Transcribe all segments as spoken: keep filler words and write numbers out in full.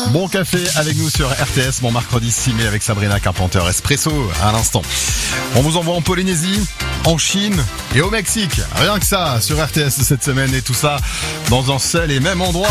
Bon café avec nous sur R T S, mon mercredi six mai avec Sabrina Carpenter Espresso à l'instant. On vous envoie en Polynésie, en Chine et au Mexique. Rien que ça sur R T S cette semaine et tout ça dans un seul et même endroit.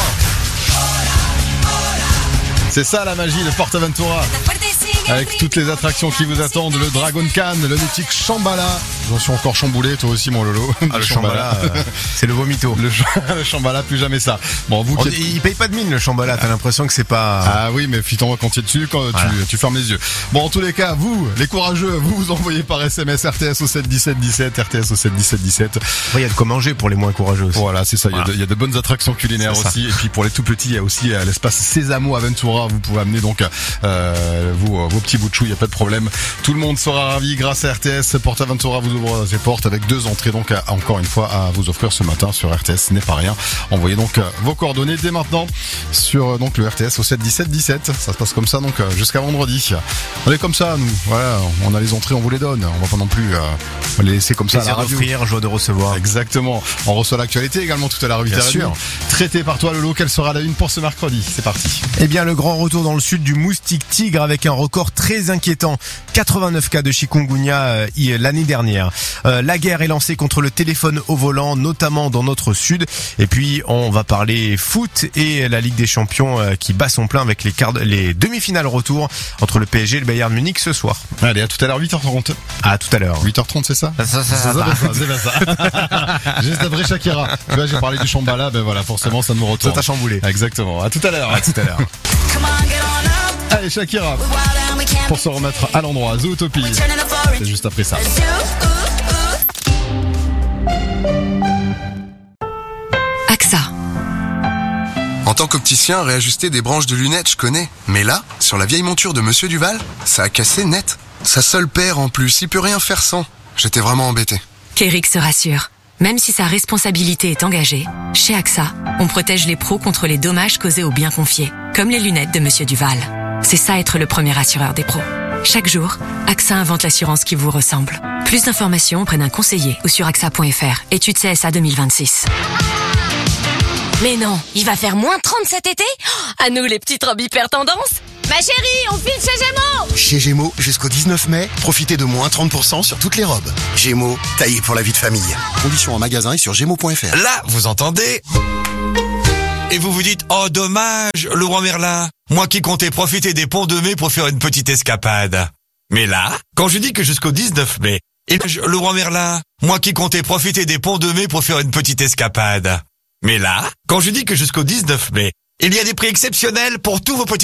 C'est ça la magie de PortAventura. Avec toutes les attractions qui vous attendent, le Dragon Khan, le mythique Shambhala. J'en suis encore chamboulé, toi aussi mon Lolo. Ah, le Shambhala, euh, c'est le vomito. Le, le Shambhala, plus jamais ça. Bon, vous On, qui êtes... Il paye pas de mine le Shambhala, t'as l'impression que c'est pas... Ah oui, mais puis t'envoies quand tu es dessus, quand voilà. tu, tu fermes les yeux. Bon, en tous les cas, vous, les courageux, vous vous envoyez par S M S R T S au sept dix-sept dix-sept, R T S au sept dix-sept dix-sept. Il y a de quoi manger pour les moins courageux aussi. Voilà, c'est ça, il voilà. y, y a de bonnes attractions culinaires aussi. Et puis pour les tout petits, il y a aussi euh, l'espace Sésamo Aventura. Vous pouvez amener donc euh, vous, euh, vos petits bouts de chou, il n'y a pas de problème. Tout le monde sera ravi grâce à R T S. PortAventura vous ouvre ses portes avec deux entrées donc à, encore une fois à vous offrir ce matin sur R T S, ce n'est pas rien. Envoyez donc euh, vos coordonnées dès maintenant sur euh, donc le R T S au sept dix-sept dix-sept. Ça se passe comme ça donc euh, jusqu'à vendredi. On est comme ça nous. Voilà, on a les entrées, on vous les donne. On va pas non plus euh, les laisser comme ça à la radio. D'offrir, joie de recevoir. Exactement. On reçoit l'actualité également tout à l'heure huit heures trente. Traité par toi Lolo, quelle sera la une pour ce mercredi? C'est parti. Eh bien le grand retour dans le sud du moustique tigre avec un record très inquiétant. quatre-vingt-neuf cas de chikungunya euh, l'année dernière. Euh, la guerre est lancée contre le téléphone au volant, notamment dans notre sud. Et puis on va parler foot et la Ligue des Champions euh, qui bat son plein avec les, quarts, les demi-finales retour entre le P S G et le Bayern Munich ce soir. Allez, à tout à l'heure huit heures trente. À tout à l'heure. huit heures trente, c'est ça? Ça, ça, ça, ça, ça, ça, ça. C'est pas ça. Juste après Shakira. Tu vois, j'ai parlé du Shambhala, ben voilà, forcément ça nous retourne. Ça t'a chamboulé. Exactement. À tout à l'heure. À tout à l'heure. Allez, Shakira. Pour se remettre à l'endroit, Zootopie. C'est juste après ça. A X A. En tant qu'opticien, réajuster des branches de lunettes, je connais. Mais là, sur la vieille monture de Monsieur Duval, ça a cassé net. Sa seule paire en plus, il peut rien faire sans. J'étais vraiment embêté. Qu'Eric se rassure. Même si sa responsabilité est engagée, chez A X A, on protège les pros contre les dommages causés aux biens confiés, comme les lunettes de Monsieur Duval. C'est ça être le premier assureur des pros. Chaque jour, A X A invente l'assurance qui vous ressemble. Plus d'informations auprès d'un conseiller ou sur A X A point F R. Étude C S A deux mille vingt-six. Mais non, il va faire moins trente cet été? À nous les petites robes hyper tendance. Ma chérie, on file chez Gémeaux! Chez Gémeaux, jusqu'au dix-neuf mai, profitez de moins trente pour cent sur toutes les robes. Gémeaux, taillé pour la vie de famille. Conditions en magasin et sur gémeaux point F R. Là, vous entendez? Et vous vous dites, oh dommage, le roi Merlin. Moi qui comptais profiter des ponts de mai pour faire une petite escapade. Mais là, quand je dis que jusqu'au dix-neuf mai, et le roi Merlin, moi qui comptais profiter des ponts de mai pour faire une petite escapade. Mais là, quand je dis que jusqu'au dix-neuf mai, il y a des prix exceptionnels pour tous vos petits